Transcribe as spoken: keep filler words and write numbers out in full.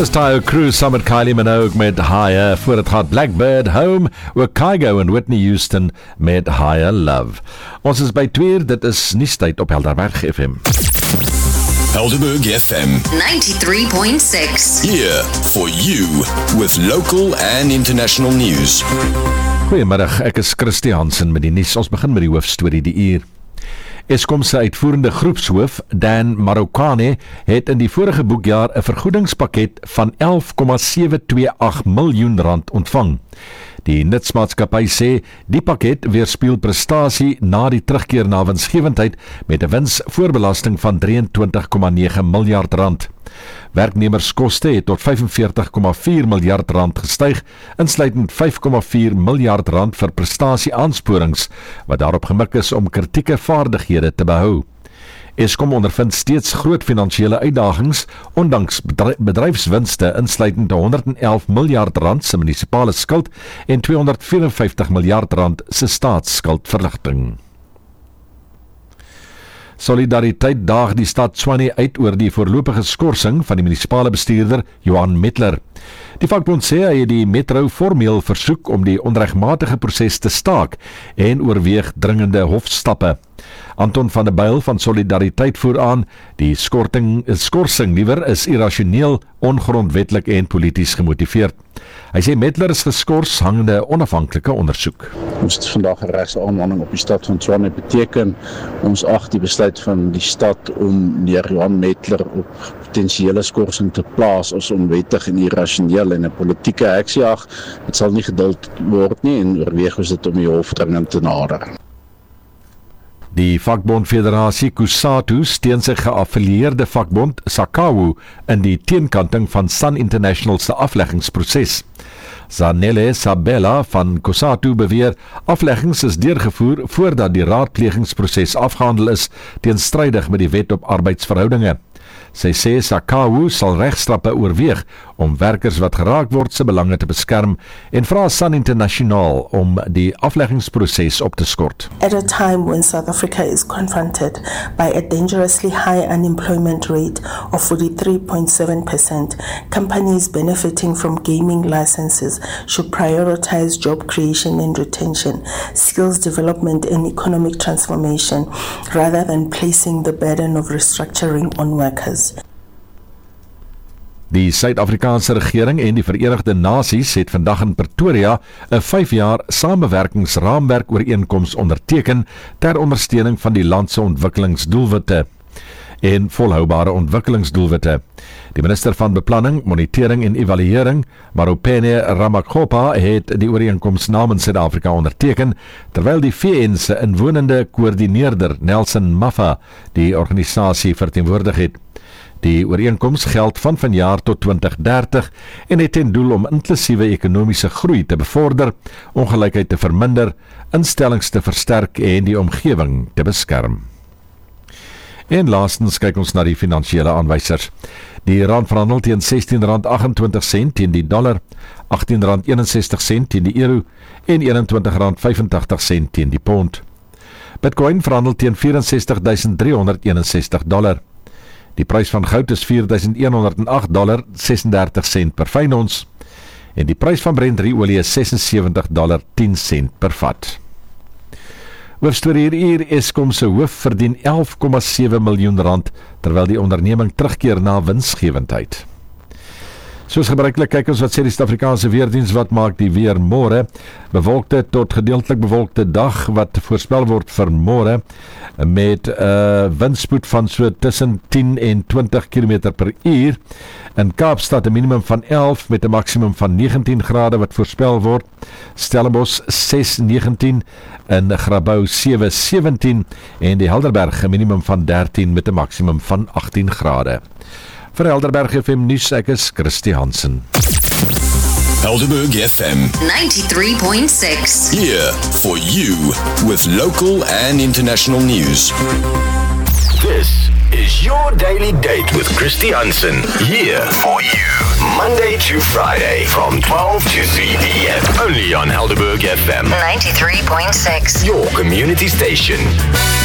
Dis Tayo Cruz saam met Kylie Minogue met Higher, voor het gaat Blackbird Home, ook Kygo en Whitney Houston met Higher Love. Ons is by twee uur, dit is nuustyd op Helderberg F M. Helderberg F M ninety-three point six. Here for you with local and international news. Goeiemiddag, ek is Christie Hansen met die nuus. Ons begin met die hoofstorie die uur. Eskom se uitvoerende groepshoof, Dan Marokane, het in die vorige boekjaar 'n vergoedingspakket van elf komma sewe twee agt miljoen rand ontvang. Die Nutsmaatskappy sê die pakket weerspieël prestasie na die terugkeer na winsgewendheid met 'n winsvoorbelasting van drieëntwintig komma nege miljard rand. Werknemerskoste het tot vyfenveertig komma vier miljard rand gestyg, insluitend vyf komma vier miljard rand vir prestasieaansporings, wat daarop gemik is om kritieke vaardighede te behou. Eskom ondervind steeds groot finansiële uitdagings, ondanks bedryfswinste insluitend honderd en elf miljard rand se munisipale skuld en tweehonderd vyf en vyftig miljard rand se staatsskuldverligting. Solidariteit daag die stad Tshwane uit oor die voorlopige skorsing van die munisipale bestuurder Johan Metler. Die vakbond sê hy het die metro formeel versoek om die onregmatige proses te staak en oorweeg dringende hofstappe. Anton van der Byl van Solidariteit voer aan, die skorting, skorsing liewer is irrasioneel, ongrondwetlik en polities gemotiveerd. Hy sê Metler is geskors hangende onafhanklike ondersoek. Ons het vandag 'n regsaanmaning op die stad van Tshwane beteken. Ons ag die besluit van die stad om meneer Johan Metler op potensiële skorsing te plaas as onwettig en irrasioneel en 'n politieke heksjag. Dit sal nie geduld word nie en oorweeg ons dit om die hof dringend te nader. Die vakbond Federasie Kusatu steun sy geaffilieerde vakbond Sakawu in die teenkanting van Sun International se afleggingsproses. Zanele Sabela van Kusatu beweer afleggings is deurgevoer voordat die raadplegingsproses afgehandel is, teenstrydig met die wet op arbeidsverhoudinge. Sy sê Sakawu sal regstappe oorweeg om werkers wat geraak word se belange te beskerm en vra Sun International om die afleggingsproses op te skort. At a time when South Africa is confronted by a dangerously high unemployment rate of forty-three point seven percent, companies benefiting from gaming licenses should prioritize job creation and retention, skills development and economic transformation, rather than placing the burden of restructuring on workers. Die Suid-Afrikaanse regering en die Verenigde Nasies het vandag in Pretoria 'n vyf jaar samewerkingsraamwerk ooreenkoms onderteken ter ondersteuning van die land se ontwikkelingsdoelwitte en volhoubare ontwikkelingsdoelwitte. Die minister van Beplanning, Monitering en Evaluering, Maropene Ramakgopa, het die ooreenkoms namens Suid-Afrika onderteken, terwyl die V N se inwonende koördineerder Nelson Maffa die organisasie verteenwoordig het. Die ooreenkoms geld van vanjaar tot twintig dertig en het ten doel om inklusiewe ekonomiese groei te bevorder, ongelykheid te verminder, instellings te versterk en die omgewing te beskerm. En laastens kyk ons na die finansiële aanwysers. Die rand verhandel teen sestien rand agt-en-twintig sent teen die dollar, agttien rand eenensestig sent teen die euro en eenentwintig rand vyfentagtig sent teen die pond. Bitcoin verhandel teen vyf en ses duisend drie honderd eenensestig dollar. Die prys van goud is vier duisend een honderd en agt dollar sesendertig sent per fyn ons en die prys van Brent-olie is ses en sewentig dollar tien sent per vat. Hoofstorie hier, Eskom se hoof verdien elf komma sewe miljoen rand terwyl die onderneming terugkeer na winsgewendheid. Soos gebruiklik kyk ons wat sê die Suid-Afrikaanse weerdiens wat maak die weer môre. Bewolkte tot gedeeltelik bewolkte dag wat voorspel word vir môre met 'n uh, windspoed van so tussen tien en twintig kilometer per uur. In Kaapstad 'n minimum van elf met 'n maksimum van negentien grade wat voorspel word. Stellenbosch ses negentien, in Grabouw sewe sewentien en die Helderberg 'n minimum van dertien met 'n maksimum van agttien grade. Vir Helderberg F M nuus, ek is Christie Hansen. Helderberg F M ninety-three point six. Here for you with local and international news. This is your daily date with Christie Hansen. Here for you. Monday to Friday from twelve to three p m. Only on Helderberg F M ninety-three point six. Your community station.